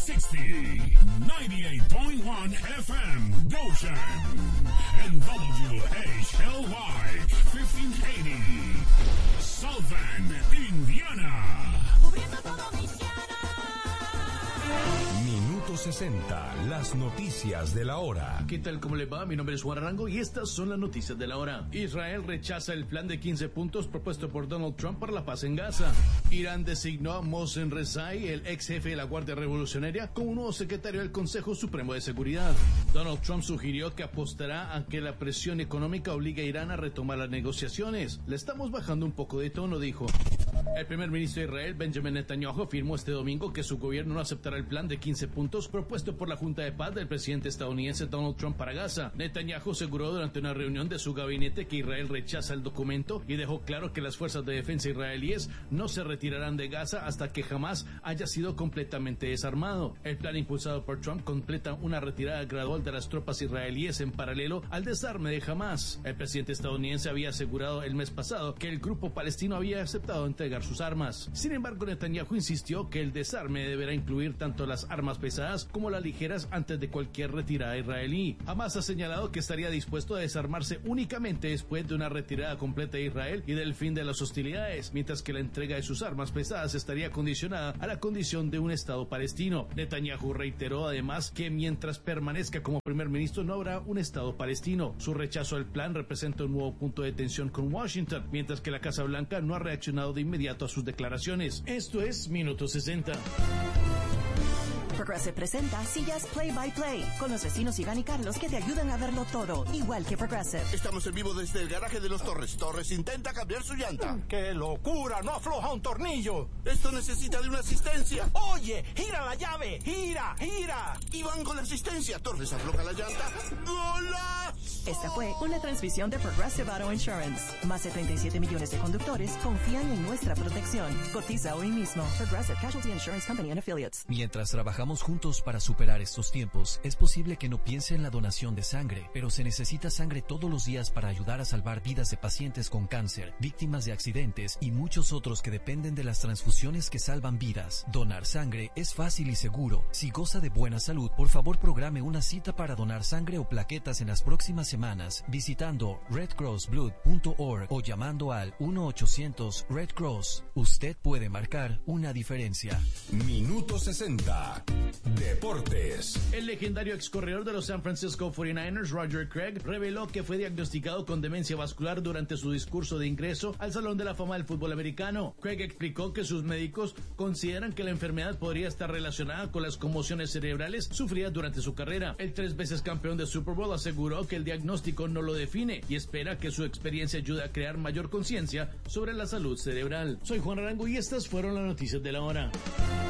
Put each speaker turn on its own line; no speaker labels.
98.1 FM, Goshen, and WHLY 1580, South Bend, Indiana. Minuto 60, las noticias de la hora.
¿Qué tal? ¿Cómo le va? Mi nombre es Juan Arango y estas son las noticias de la hora. Israel rechaza el plan de 15 puntos propuesto por Donald Trump para la paz en Gaza. Irán designó a Mohsen Rezai, el ex jefe de la Guardia Revolucionaria, como nuevo secretario del Consejo Supremo de Seguridad. Donald Trump sugirió que apostará a que la presión económica obligue a Irán a retomar las negociaciones. Le estamos bajando un poco de tono, dijo. El primer ministro de Israel, Benjamin Netanyahu, afirmó este domingo que su gobierno no aceptará el plan de 15 puntos propuesto por la Junta de Paz del presidente estadounidense Donald Trump para Gaza. Netanyahu aseguró durante una reunión de su gabinete que Israel rechaza el documento y dejó claro que las fuerzas de defensa israelíes no se retirarán de Gaza hasta que Hamás haya sido completamente desarmado. El plan impulsado por Trump completa una retirada gradual de las tropas israelíes en paralelo al desarme de Hamás. El presidente estadounidense había asegurado el mes pasado que el grupo palestino había aceptado entregar sus armas. Sin embargo, Netanyahu insistió que el desarme deberá incluir tanto las armas pesadas como las ligeras antes de cualquier retirada israelí. Hamás ha señalado que estaría dispuesto a desarmarse únicamente después de una retirada completa de Israel y del fin de las hostilidades, mientras que la entrega de sus armas pesadas estaría condicionada a la condición de un Estado palestino. Netanyahu reiteró además que mientras permanezca como primer ministro no habrá un Estado palestino. Su rechazo al plan representa un nuevo punto de tensión con Washington, mientras que la Casa Blanca no ha reaccionado de inmediato a sus declaraciones. Esto es Minuto 60.
Progressive presenta Sillas Play by Play con los vecinos Iván y Carlos que te ayudan a verlo todo, igual que Progressive.
Estamos en vivo desde el garaje de los Torres. Torres intenta cambiar su llanta.
¡Qué locura! ¡No afloja un tornillo!
Esto necesita de una asistencia.
¡Oye! ¡Gira la llave! ¡Gira! ¡Gira!
Y van con la asistencia. Torres afloja la llanta. ¡Golazo!
Esta fue una transmisión de Progressive Auto Insurance. Más de 37 millones de conductores confían en nuestra protección. Cotiza hoy mismo. Progressive Casualty Insurance Company and Affiliates.
Mientras trabajamos juntos para superar estos tiempos, es posible que no piense en la donación de sangre, pero se necesita sangre todos los días para ayudar a salvar vidas de pacientes con cáncer, víctimas de accidentes y muchos otros que dependen de las transfusiones que salvan vidas. Donar sangre es fácil y seguro. Si goza de buena salud, por favor programe una cita para donar sangre o plaquetas en las próximas semanas visitando redcrossblood.org o llamando al 1-800 Red Cross. Usted puede marcar una diferencia.
Minuto 60. Deportes.
El legendario excorredor de los San Francisco 49ers, Roger Craig, reveló que fue diagnosticado con demencia vascular durante su discurso de ingreso al Salón de la Fama del Fútbol Americano. Craig explicó que sus médicos consideran que la enfermedad podría estar relacionada con las conmociones cerebrales sufridas durante su carrera. El 3 veces campeón de Super Bowl aseguró que el diagnóstico no lo define y espera que su experiencia ayude a crear mayor conciencia sobre la salud cerebral. Soy Juan Arango y estas fueron las noticias de la hora.